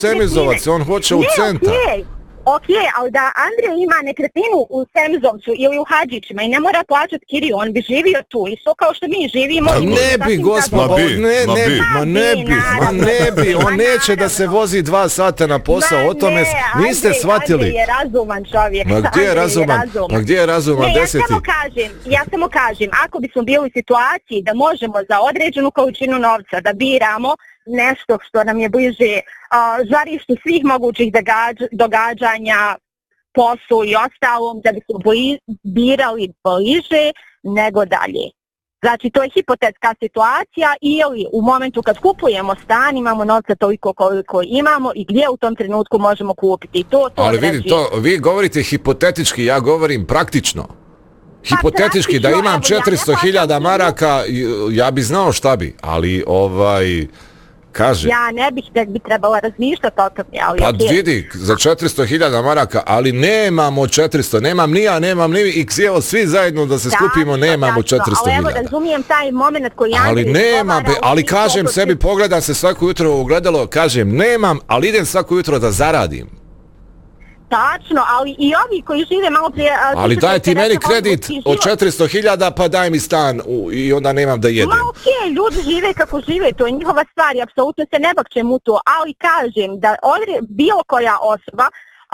Semizovac, on hoće u centar. Ok, ali da Andrija ima nekretninu u Semizovcu ili u Hadžićima i ne mora plaćati kiriju, on bi živio tu, isto kao što mi živimo. Ne bi, gospodo, ne bi, on neće da se vozi 2 sata na posao, o tome niste shvatili. Andrej je razuman čovjek. Ma gdje je razuman? Ne, ja samo kažem, ako bismo bili u situaciji da možemo za određenu količinu novca da biramo nešto što nam je bliže žarištu svih mogućih događanja, poslu i ostalom, da bismo birali bliže nego dalje. Znači, to je hipotetska situacija ili u momentu kad kupujemo stan imamo novca toliko koliko imamo i gdje u tom trenutku možemo kupiti. Ali vidi, vi govorite hipotetički, ja govorim praktično. Hipotetički, da imam 400.000 maraka, ja bi znao šta bi, ali kaže. Ja ne bih da bi trebala razmišljati o tome. Pa vidi, za 400.000 maraka, ali nemamo 400, nemam ni ja, nemam ni vi, i svi zajedno da se skupimo, nemamo 400.000. Ali evo, razumijem taj moment koji Ali nema, ali kažem sebi, pogledam se svako jutro u ogledalo, kažem, nemam, ali idem svako jutro da zaradim. Tačno, ali i ovi koji žive malo prije... Ali daj ti meni kredit od 400.000 pa daj mi stan i onda nemam da jedem. Ma okej, ljudi žive kako žive, to je njihova stvar i apsolutno se ne bakćem u to, ali kažem da bilo koja osoba,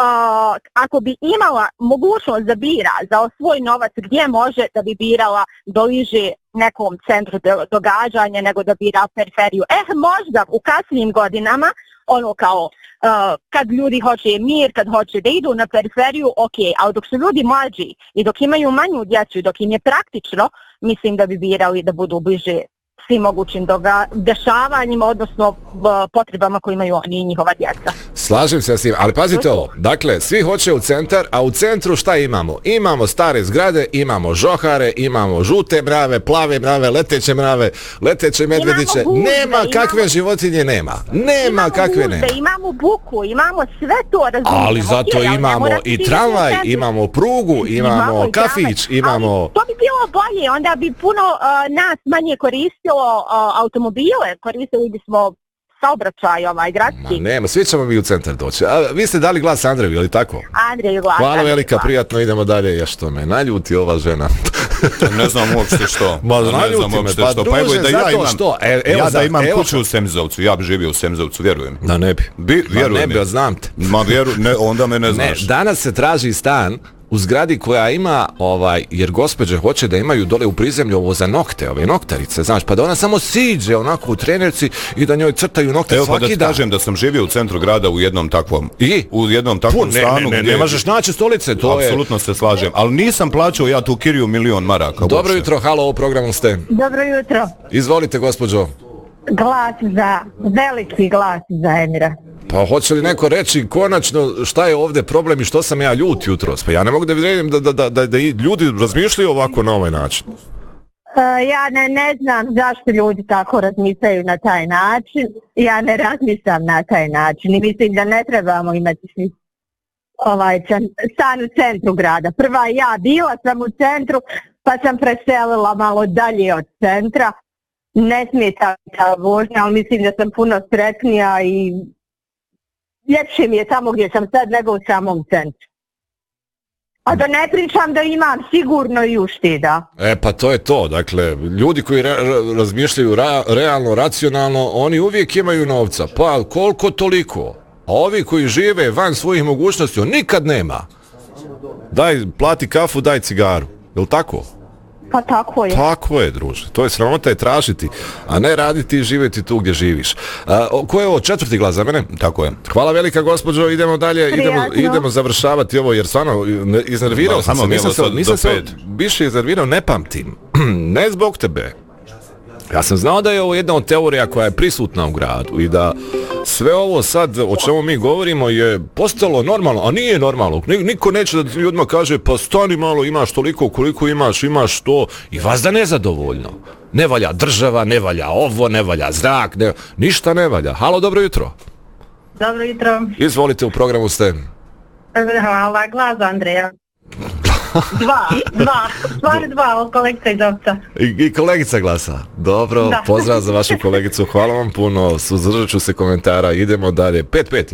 ako bi imala mogućnost da bira za svoj novac gdje može, da bi birala bliže nekom centru događanja nego da bira periferiju. Možda u kasnijim godinama, ono kao kad ljudi hoće mir, kad hoće da idu na periferiju, ok, ali dok su ljudi mlađi i dok imaju manju djecu i dok im je praktično, mislim da bi birali da budu bliže svim mogućim dešavanjima, odnosno potrebama koje imaju oni i njihova djeca. Slažem se s tim, ali pazite ovo, dakle, svi hoće u centar, a u centru šta imamo? Imamo stare zgrade, imamo žohare, imamo žute mrave, plave mrave, leteće mrave, leteće medvediće, nema kakve životinje, nema kakve nema. Imamo buku, imamo sve to, razumijem. Ali zato imamo i tramvaj, imamo prugu, imamo kafić, imamo... Ali to bi bilo bolje, onda bi puno nas manje koristilo automobile, koristili bismo saobraćaj gradski. Nema, svi ćemo mi u centar doći. Vi ste dali glas Andreju, je li tako? Andreju glas. Hvala velika, prijatno, idemo dalje. Što me naljuti ova žena. Ne znam uopšte što. Naljuti me, pa druže, zato što? Ja da imam kuću u Semizovcu, ja bi živio u Semizovcu, vjerujem. Da ne bi. Vjerujem. Ne bi, znam te. Onda me ne znaš. Danas se traži stan u zgradi koja ima, jer gospođe hoće da imaju dole u prizemlju ovo za nokte, ove noktarice, znaš, pa da ona samo siđe onako u trenerci i da njoj crtaju nokte svaki dan. Evo pa da ti kažem da sam živio u centru grada u jednom takvom, stanu. Ne možeš naći stolice, to je... Apsolutno se slažem, ali nisam plaćao ja tu kiriju 1.000.000 maraka. Dobro jutro, halo, u programu ste. Dobro jutro. Izvolite, gospođo. Veliki glas za Emira. Pa hoće li neko reći konačno šta je ovdje problem i što sam ja ljut jutros? Pa ja ne mogu da vidim da ljudi razmišljaju ovako na ovaj način. Ja ne znam zašto ljudi tako razmišljaju na taj način. Ja ne razmišljam na taj način i mislim da ne trebamo imati stan u centru grada. Prva bila sam u centru pa sam preselila malo dalje od centra. Ne smije ta vožnja, ali mislim da sam puno sretnija i ljepše mi je tamo gdje sam sad nego u samom centru. A da ne pričam da imam sigurno i ušteda. Pa to je to, dakle, ljudi koji razmišljaju realno, racionalno, oni uvijek imaju novca, pa koliko toliko. A ovi koji žive van svojih mogućnosti, on nikad nema. Daj, plati kafu, daj cigaru, je li tako? Pa tako je. Tako je, druže. To je sramota je tražiti, a ne raditi i živjeti tu gdje živiš. Ko je ovo, 4. glas za mene? Tako je. Hvala velika, gospođo, idemo dalje, idemo završavati ovo, jer stvarno iznervirao sam se, nisam se više iznervirao, ne pamtim. Ne zbog tebe. Ja sam znao da je ovo jedna od teorija koja je prisutna u gradu i da sve ovo sad o čemu mi govorimo je postalo normalno, a nije normalno. Niko neće da ljudima kaže pa stani malo, imaš toliko koliko imaš to i vas da nezadovoljno. Ne valja država, ne valja ovo, ne valja zrak, ništa ne valja. Halo, dobro jutro. Dobro jutro. Izvolite, u programu ste. Hvala, glas Andreja. Dva, kolegica iz Ovca. I kolegica glasa. Dobro, pozdrav za vašu kolegicu, hvala vam puno, suzdržat ću se komentara, idemo dalje. 5-5.